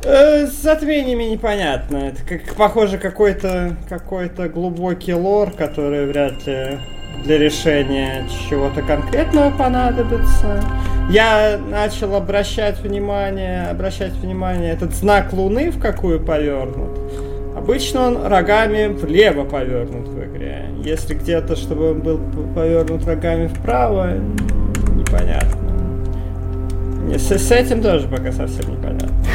С затмениями непонятно. Это похоже какой-то глубокий лор, который вряд ли для решения чего-то конкретного понадобится. Я начал обращать внимание, этот знак Луны в какую повернут. Обычно он рогами влево повернут в игре. Если где-то, чтобы он был повернут рогами вправо, непонятно. С этим тоже пока совсем непонятно.